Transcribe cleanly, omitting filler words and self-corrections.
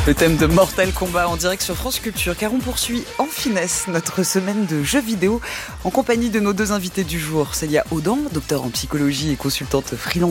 Le thème de Mortal Kombat en direct sur France Culture, car on poursuit en finesse notre semaine de jeux vidéo en compagnie de nos deux invités du jour. Célia Audan, docteur en psychologie et consultante freelance